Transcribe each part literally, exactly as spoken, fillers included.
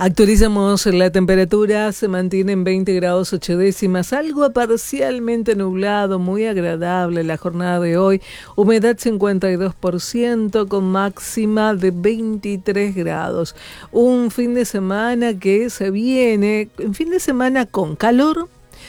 Actualizamos la temperatura, se mantiene en veinte grados ocho décimas, algo parcialmente nublado, muy agradable la jornada de hoy, humedad cincuenta y dos por ciento con máxima de veintitrés grados. Un fin de semana que se viene, un fin de semana con calor,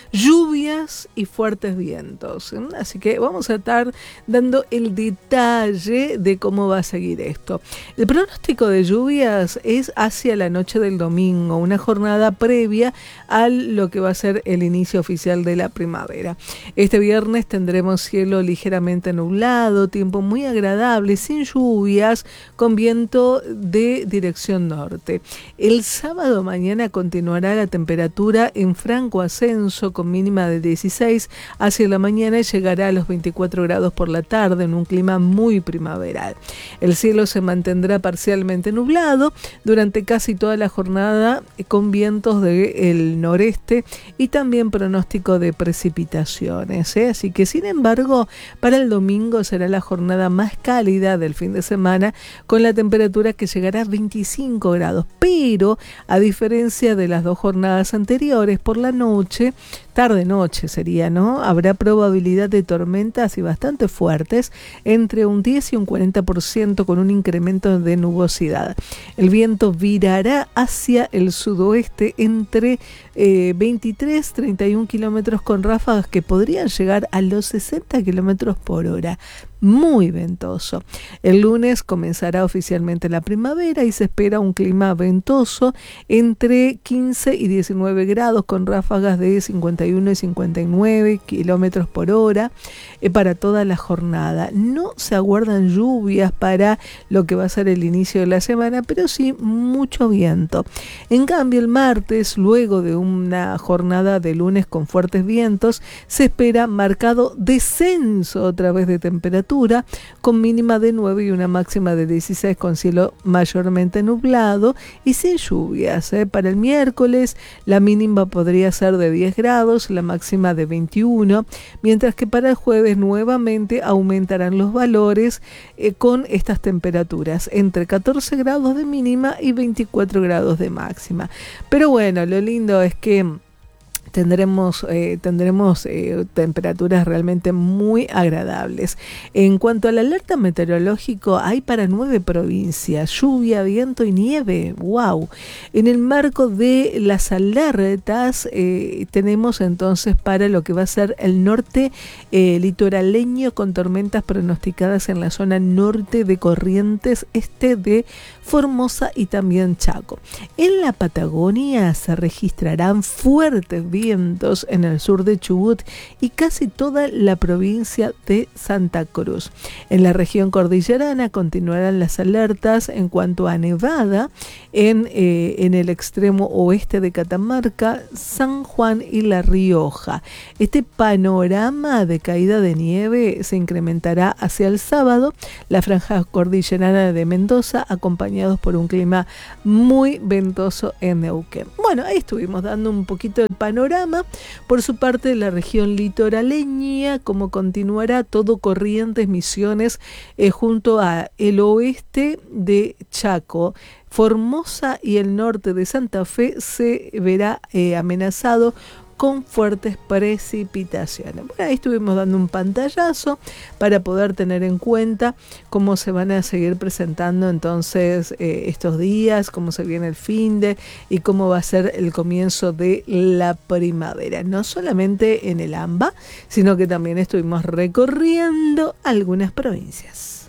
lluvias y fuertes vientos. Así que vamos a estar dando el detalle de cómo va a seguir esto. El pronóstico de lluvias es hacia la noche del domingo, una jornada previa a lo que va a ser el inicio oficial de la primavera. Este viernes tendremos cielo ligeramente nublado, tiempo muy agradable, sin lluvias, con viento de dirección norte. El sábado mañana continuará la temperatura en franco ascenso, con mínima de dieciséis hacia la mañana y llegará a los veinticuatro grados por la tarde en un clima muy primaveral. El cielo se mantendrá parcialmente nublado durante casi toda la jornada con vientos del noreste y también pronóstico de precipitaciones, ¿eh? Así que sin embargo para el domingo será la jornada más cálida del fin de semana con la temperatura que llegará a veinticinco grados, pero a diferencia de las dos jornadas anteriores, por la noche tarde-noche sería, ¿no? Habrá probabilidad de tormentas y bastante fuertes, entre un diez y un cuarenta por ciento con un incremento de nubosidad. El viento virará hacia el sudoeste entre eh, veintitrés a treinta y un kilómetros con ráfagas que podrían llegar a los sesenta kilómetros por hora. Muy ventoso. El lunes comenzará oficialmente la primavera y se espera un clima ventoso entre quince y diecinueve grados con ráfagas de cincuenta y uno y cincuenta y nueve kilómetros por hora eh, para toda la jornada. No se aguardan lluvias para lo que va a ser el inicio de la semana, pero sí mucho viento. En cambio, el martes, luego de una jornada de lunes con fuertes vientos, se espera marcado descenso otra vez de temperatura, con mínima de nueve y una máxima de dieciséis con cielo mayormente nublado y sin lluvias, ¿eh? Para el miércoles la mínima podría ser de diez grados, la máxima de veintiuno, mientras que para el jueves nuevamente aumentarán los valores eh, con estas temperaturas entre catorce grados de mínima y veinticuatro grados de máxima. Pero bueno, lo lindo es que tendremos eh, tendremos eh, temperaturas realmente muy agradables. En cuanto al alerta meteorológico, hay para nueve provincias, lluvia, viento y nieve. ¡Wow! En el marco de las alertas eh, tenemos entonces para lo que va a ser el norte eh, litoraleño con tormentas pronosticadas en la zona norte de Corrientes, este de Formosa y también Chaco. En la Patagonia se registrarán fuertes vientos en el sur de Chubut y casi toda la provincia de Santa Cruz. En la región cordillerana continuarán las alertas en cuanto a nevada en, eh, en el extremo oeste de Catamarca, San Juan y La Rioja. Este panorama de caída de nieve se incrementará hacia el sábado, la franja cordillerana de Mendoza, acompañada por un clima muy ventoso en Neuquén. Bueno, ahí estuvimos dando un poquito el panorama. Por su parte, la región litoraleña, como continuará todo Corrientes, Misiones, eh, junto a el oeste de Chaco, Formosa y el norte de Santa Fe se verá eh, amenazado con fuertes precipitaciones. Bueno, ahí estuvimos dando un pantallazo para poder tener en cuenta cómo se van a seguir presentando entonces eh, estos días, cómo se viene el finde y cómo va a ser el comienzo de la primavera. No solamente en el AMBA, sino que también estuvimos recorriendo algunas provincias.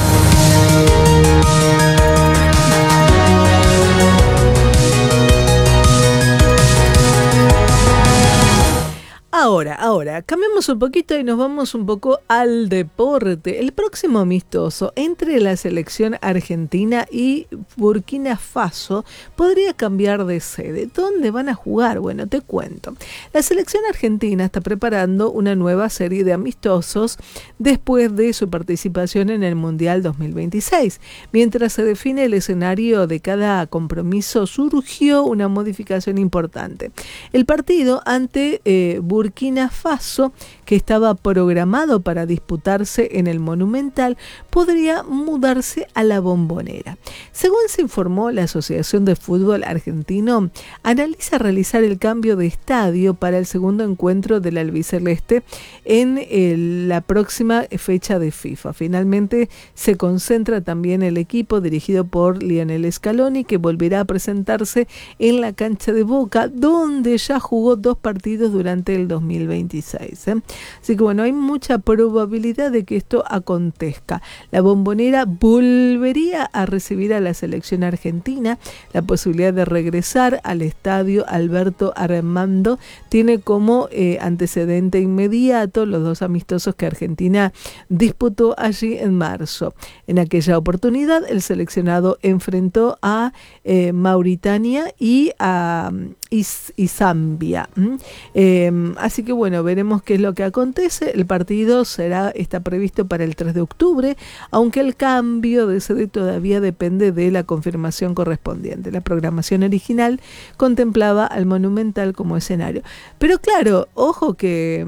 Ahora, ahora, cambiamos un poquito y nos vamos un poco al deporte. El próximo amistoso entre la selección argentina y Burkina Faso podría cambiar de sede. ¿Dónde van a jugar? Bueno, te cuento. La selección argentina está preparando una nueva serie de amistosos después de su participación en el Mundial dos mil veintiséis. Mientras se define el escenario de cada compromiso, surgió una modificación importante. El partido ante eh, Burkina Faso, que estaba programado para disputarse en el Monumental podría mudarse a la Bombonera. Según se informó, la Asociación de Fútbol Argentino analiza realizar el cambio de estadio para el segundo encuentro del albiceleste en el, la próxima fecha de FIFA. Finalmente se concentra también el equipo dirigido por Lionel Scaloni, que volverá a presentarse en la cancha de Boca, donde ya jugó dos partidos durante el dos mil veintiséis. ¿eh? Así que bueno, hay mucha probabilidad de que esto acontezca. La Bombonera volvería a recibir a la selección argentina. La posibilidad de regresar al estadio Alberto Armando tiene como eh, antecedente inmediato los dos amistosos que Argentina disputó allí en marzo. En aquella oportunidad el seleccionado enfrentó a eh, Mauritania y a y, y Zambia. ¿Mm? Eh, así que bueno, veremos qué es lo que acontece. El partido será, está previsto para el tres de octubre, aunque el cambio de sede todavía depende de la confirmación correspondiente. La programación original contemplaba al Monumental como escenario. Pero claro, ojo que,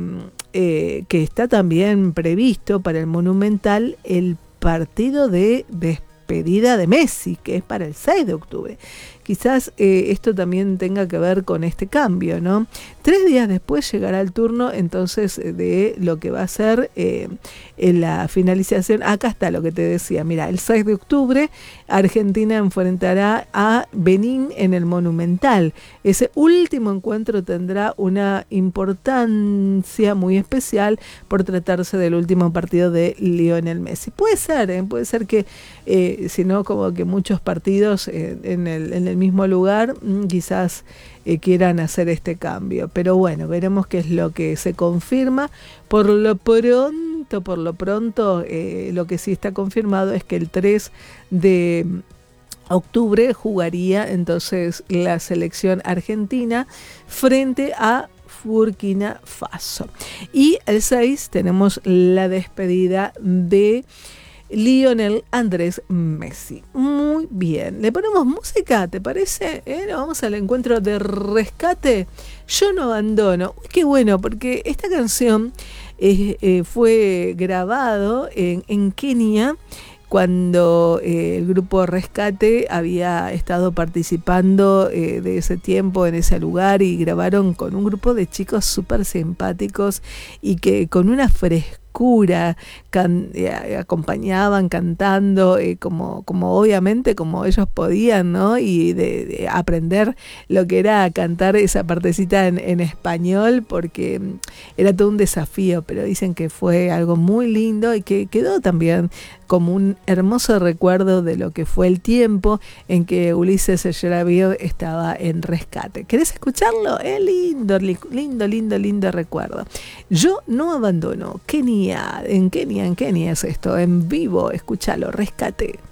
eh, que está también previsto para el Monumental el partido de despedida de Messi, que es para el seis de octubre. Quizás eh, esto también tenga que ver con este cambio, ¿no? Tres días después llegará el turno entonces de lo que va a ser eh, en la finalización. Acá está lo que te decía, mira, el seis de octubre Argentina enfrentará a Benín en el Monumental. Ese último encuentro tendrá una importancia muy especial por tratarse del último partido de Lionel Messi. Puede ser, ¿eh? Puede ser que, eh, si no, como que muchos partidos eh, en el, en el mismo lugar, quizás eh, quieran hacer este cambio. Pero bueno, veremos qué es lo que se confirma. Por lo pronto, por lo pronto, eh, lo que sí está confirmado es que el tres de octubre jugaría entonces la selección argentina frente a Burkina Faso. Y el seis tenemos la despedida de Lionel Andrés Messi. Muy bien. ¿Le ponemos música? ¿Te parece? ¿Eh? Vamos al encuentro de Rescate. Yo no abandono. Uy, qué bueno, porque esta canción eh, eh, fue grabado en, en Kenia, cuando eh, el grupo Rescate había estado participando eh, de ese tiempo en ese lugar, y grabaron con un grupo de chicos súper simpáticos y que con una frescura cura, can, eh, acompañaban cantando eh, como, como obviamente como ellos podían, ¿no? Y de, de aprender lo que era cantar esa partecita en, en español, porque era todo un desafío, pero dicen que fue algo muy lindo y que quedó también como un hermoso recuerdo de lo que fue el tiempo en que Ulises Echaravío estaba en Rescate. ¿Querés escucharlo? Es lindo, lindo, lindo, lindo recuerdo. Yo no abandono. Kenia, en Kenia, en Kenia es esto, en vivo, escúchalo, Rescate.